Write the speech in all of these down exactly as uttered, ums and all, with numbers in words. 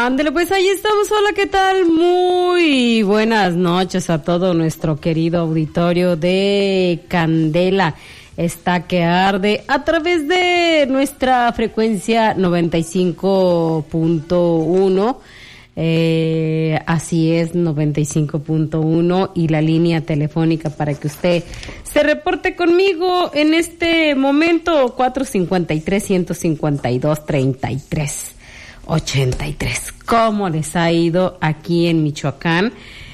Ándale, pues ahí estamos. Hola, ¿qué tal? Muy buenas noches a todo nuestro querido auditorio de Candela. Está que arde a través de nuestra frecuencia noventa y cinco punto uno. Eh, así es, noventa y cinco punto uno, y la línea telefónica para que usted se reporte conmigo en este momento, cuatro cinco tres, uno cinco dos, tres tres ochenta y tres. ¿Cómo les ha ido aquí en Michoacán?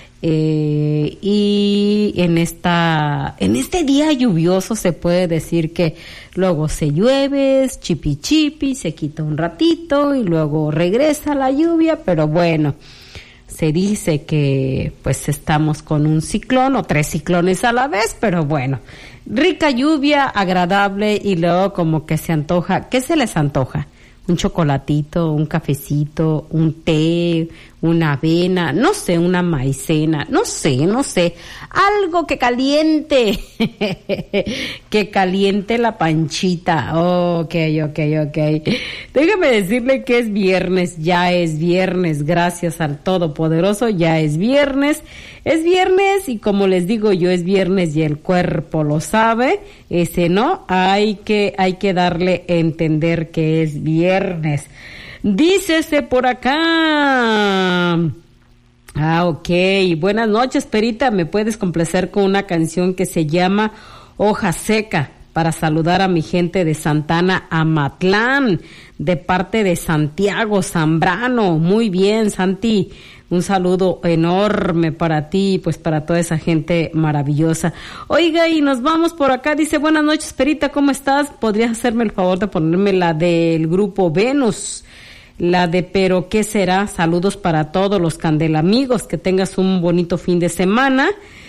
Eh, y en esta, en este día lluvioso se puede decir que luego se llueve, chipi chipi, se quita un ratito y luego regresa la lluvia, pero bueno, se dice que pues estamos con un ciclón o tres ciclones a la vez, pero bueno, rica lluvia, agradable, y luego como que se antoja. ¿Qué se les antoja? Un chocolatito, un cafecito, un té, una avena, no sé, una maicena, no sé, no sé, algo que caliente, que caliente la panchita. Oh, ok, ok, ok. Déjame decirle que es viernes, ya es viernes, gracias al Todopoderoso, ya es viernes, es viernes, y como les digo yo, es viernes y el cuerpo lo sabe, ese no, hay que, hay que darle a entender que es viernes. Dícese por acá. Ah, ok. Buenas noches, Perita. ¿Me puedes complacer con una canción que se llama Hoja Seca, para saludar a mi gente de Santana, Amatlán, de parte de Santiago Zambrano? Muy bien, Santi. Un saludo enorme para ti, pues para toda esa gente maravillosa. Oiga, y nos vamos por acá. Dice, buenas noches, Perita, ¿cómo estás? ¿Podrías hacerme el favor de ponerme la del grupo Venus? La de Pero ¿qué será? Saludos para todos los candelamigos. Que tengas un bonito fin de semana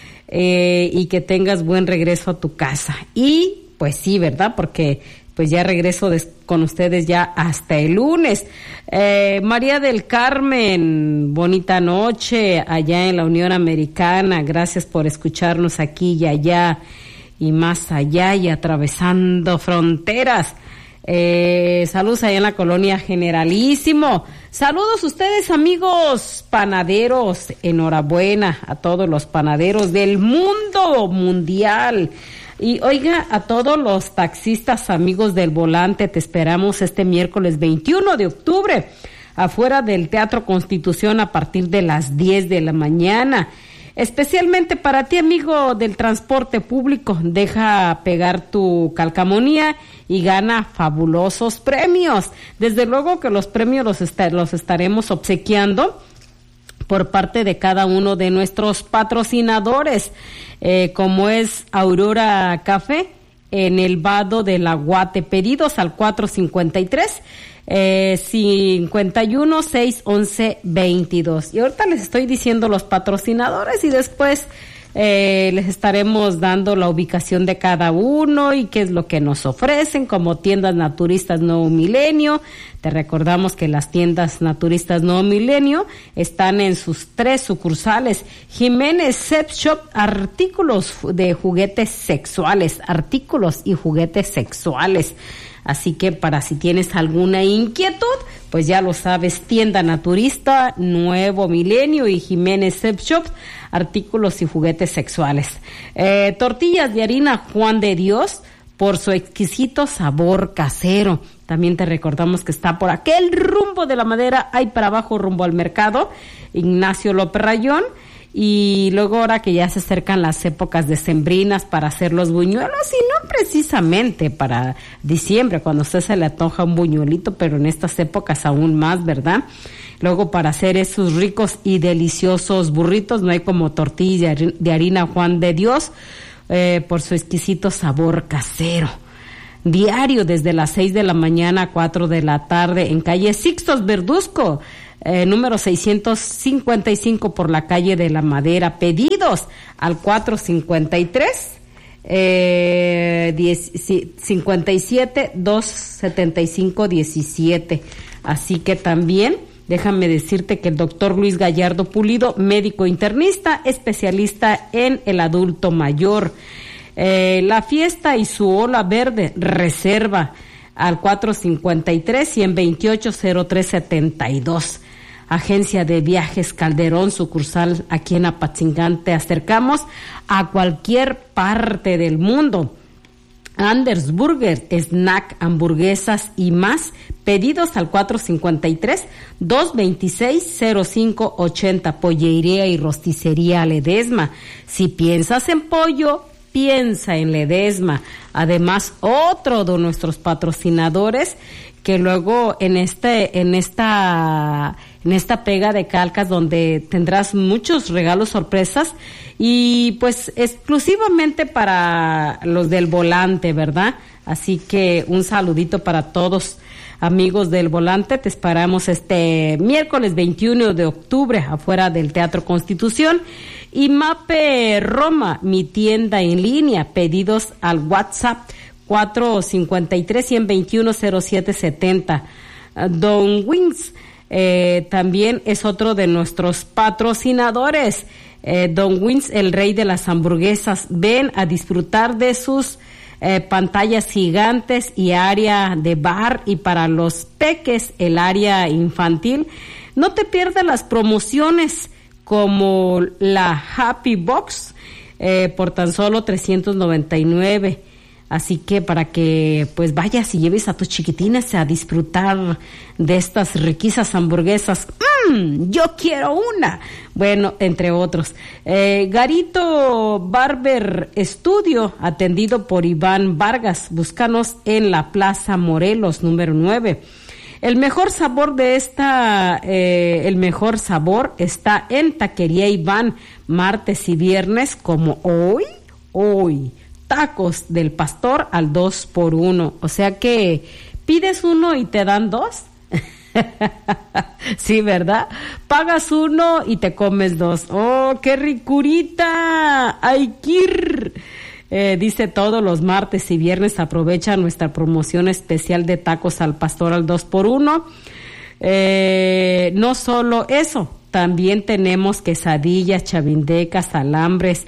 eh, y que tengas buen regreso a tu casa. Y pues sí, ¿verdad? Porque pues ya regreso des- con ustedes ya hasta el lunes. Eh, María del Carmen, bonita noche allá en la Unión Americana. Gracias por escucharnos aquí y allá y más allá y atravesando fronteras. Eh, saludos allá en la colonia Generalísimo. Saludos a ustedes, amigos panaderos. Enhorabuena a todos los panaderos del mundo mundial. Y oiga, a todos los taxistas, amigos del volante, te esperamos este miércoles veintiuno de octubre afuera del Teatro Constitución a partir de las diez de la mañana. Especialmente para ti, amigo del transporte público, deja pegar tu calcamonía y gana fabulosos premios. Desde luego que los premios los, est- los estaremos obsequiando por parte de cada uno de nuestros patrocinadores, eh, como es Aurora Café en el Vado del Aguate. Pedidos al cuatro cinco tres, eh, cincuenta y uno, seis once, veintidós. Y ahorita les estoy diciendo los patrocinadores y después eh, les estaremos dando la ubicación de cada uno y qué es lo que nos ofrecen, como Tiendas Naturistas Nuevo Milenio. Te recordamos que las Tiendas Naturistas Nuevo Milenio están en sus tres sucursales. Jiménez Sex Shop, artículos de juguetes sexuales, artículos y juguetes sexuales. Así que para si tienes alguna inquietud, pues ya lo sabes, Tienda Naturista Nuevo Milenio y Jiménez Sex Shop, artículos y juguetes sexuales. Eh, tortillas de harina Juan de Dios, por su exquisito sabor casero. También te recordamos que está por aquel rumbo de la Madera, ahí para abajo rumbo al mercado, Ignacio López Rayón. Y luego ahora que ya se acercan las épocas decembrinas para hacer los buñuelos, y no precisamente para diciembre, cuando a usted se le antoja un buñuelito, pero en estas épocas aún más, ¿verdad? Luego para hacer esos ricos y deliciosos burritos, no hay como tortilla de harina Juan de Dios, eh, por su exquisito sabor casero. Diario desde las seis de la mañana a cuatro de la tarde en calle Sixtos Verduzco, Eh, número seiscientos cincuenta y cinco por la calle de la Madera. Pedidos al cuatro cinco tres, eh, diez, cincuenta y siete, doscientos setenta y cinco, diecisiete. Así que también déjame decirte que el doctor Luis Gallardo Pulido, médico internista, especialista en el adulto mayor. Eh, la fiesta y su ola verde, reserva al cuatro cinco tres, ciento veintiocho, cero tres setenta y dos. Agencia de Viajes Calderón, sucursal aquí en Apatzingán. Te acercamos a cualquier parte del mundo. Anders Burger, snack, hamburguesas y más. Pedidos al cuatro cinco tres, dos dos seis, cero cinco ocho cero. Pollería y rosticería Ledesma. Si piensas en pollo, piensa en Ledesma. Además, otro de nuestros patrocinadores que luego en este, en esta, en esta pega de calcas donde tendrás muchos regalos sorpresas y pues exclusivamente para los del Volante, ¿verdad? Así que un saludito para todos, amigos del Volante. Te esperamos este miércoles veintiuno de octubre afuera del Teatro Constitución. Y Mape Roma, mi tienda en línea, pedidos al WhatsApp cuatro cinco tres, uno dos uno, cero siete siete cero. Don Wings eh, también es otro de nuestros patrocinadores. Eh, Don Wings, el rey de las hamburguesas. Ven a disfrutar de sus eh, pantallas gigantes y área de bar, y para los peques el área infantil. No te pierdas las promociones como la Happy Box eh, por tan solo trescientos noventa y nueve. Así que para que pues vayas y lleves a tus chiquitines a disfrutar de estas riquísimas hamburguesas. ¡Mmm! ¡Yo quiero una! Bueno, entre otros. Eh, Garito Barber Studio, atendido por Iván Vargas. Búscanos en la Plaza Morelos, número nueve. El mejor sabor de esta, eh, el mejor sabor está en Taquería Iván, martes y viernes, como hoy, hoy. Tacos del pastor al dos por uno. O sea que pides uno y te dan dos. Sí, ¿verdad? Pagas uno y te comes dos. ¡Oh, qué ricurita! ¡Ay, quir! Eh, dice todos los martes y viernes aprovecha nuestra promoción especial de tacos al pastor al dos por uno. Eh, no solo eso, también tenemos quesadillas, chavindecas, alambres,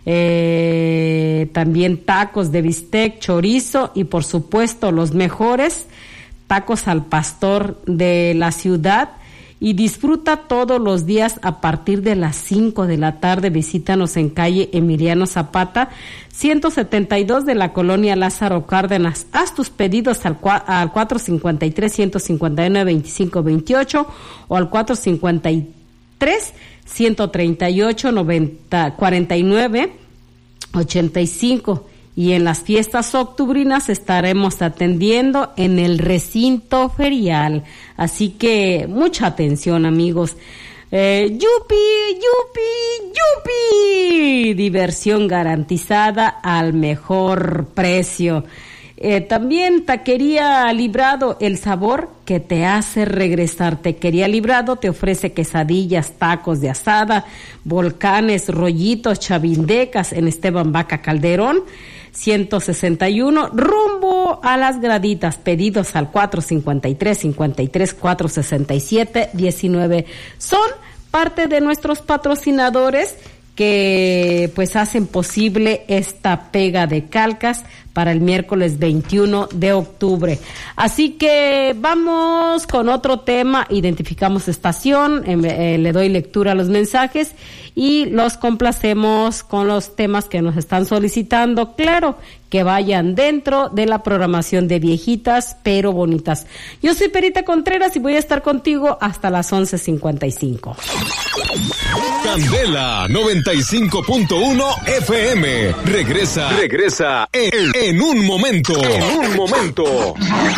eh, también tacos de bistec, chorizo y por supuesto los mejores tacos al pastor de la ciudad. Y disfruta todos los días a partir de las cinco de la tarde. Visítanos en calle Emiliano Zapata, ciento setenta y dos de la colonia Lázaro Cárdenas. Haz tus pedidos al, al cuatro cinco tres, uno cinco uno, veinticinco veintiocho o al cuatro cinco tres, ciento treinta y ocho, noventa, cuarenta y nueve, ochenta y cinco. Y en las fiestas octubrinas estaremos atendiendo en el recinto ferial. Así que mucha atención, amigos. Eh, ¡Yupi, yupi, yupi! Diversión garantizada al mejor precio. Eh, también Taquería Librado, el sabor que te hace regresar. Taquería Librado te ofrece quesadillas, tacos de asada, volcanes, rollitos, chavindecas en Esteban Vaca Calderón, ciento sesenta y uno, rumbo a Las Graditas. Pedidos al cuatro cinco tres, cinco tres, cuatro seis siete, diecinueve. Son parte de nuestros patrocinadores que pues hacen posible esta pega de calcas para el miércoles veintiuno de octubre. Así que vamos con otro tema. Identificamos estación, eh, le doy lectura a los mensajes y los complacemos con los temas que nos están solicitando. Claro, que vayan dentro de la programación de Viejitas pero Bonitas. Yo soy Perita Contreras y voy a estar contigo hasta las once cincuenta y cinco. Candela noventa y cinco punto uno F M. Regresa, regresa en, en un momento. En un momento.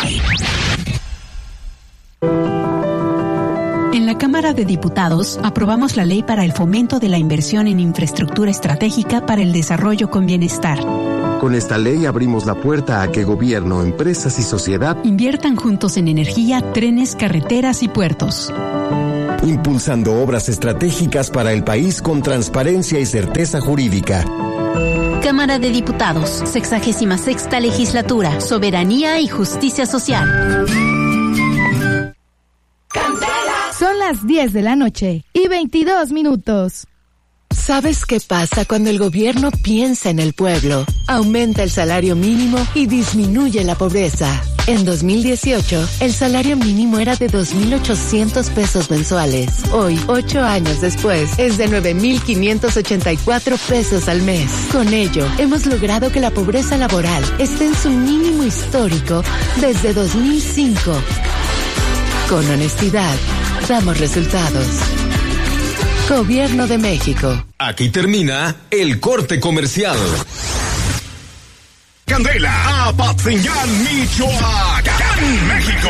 En la Cámara de Diputados aprobamos la ley para el fomento de la inversión en infraestructura estratégica para el desarrollo con bienestar. Con esta ley abrimos la puerta a que gobierno, empresas y sociedad inviertan juntos en energía, trenes, carreteras y puertos, impulsando obras estratégicas para el país con transparencia y certeza jurídica. Cámara de Diputados, sexagésima sexta legislatura, soberanía y justicia social. Son las diez de la noche y veintidós minutos. ¿Sabes qué pasa cuando el gobierno piensa en el pueblo? Aumenta el salario mínimo y disminuye la pobreza. En dos mil dieciocho, el salario mínimo era de dos mil ochocientos pesos mensuales. Hoy, ocho años después, es de nueve mil quinientos ochenta y cuatro pesos al mes. Con ello, hemos logrado que la pobreza laboral esté en su mínimo histórico desde dos mil cinco. Con honestidad, damos resultados. Gobierno de México. Aquí termina el corte comercial. Candela, Apatzingán, Michoacán, México.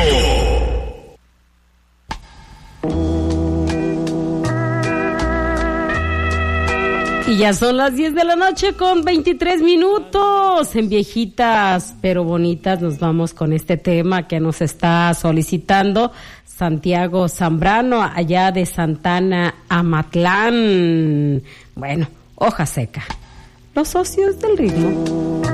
Y ya son las diez de la noche con veintitrés minutos. En Viejitas pero Bonitas nos vamos con este tema que nos está solicitando Santiago Zambrano, allá de Santana, Amatlán. Bueno, hoja seca. Los socios del ritmo.